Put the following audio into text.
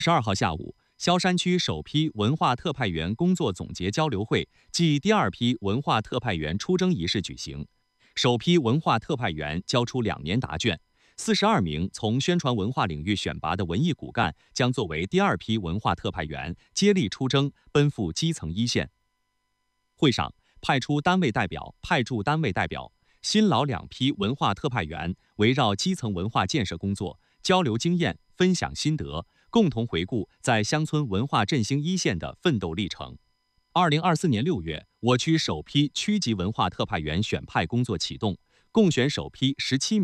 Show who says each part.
Speaker 1: 12号下午，萧山区首批文化特派员工作总结交流会暨第二批文化特派员出征仪式举行。首批文化特派员交出2年答卷，42名从宣传文化领域选拔的文艺骨干将作为第二批文化特派员，接力出征，奔赴基层一线。会上，派驻单位代表、新老2批文化特派员围绕基层文化建设工作交流经验、分享心得，共同回顾在乡村文化振兴一线的奋斗历程。2024年6月，我区首批区级文化特派员选派工作启动，共选首批17名。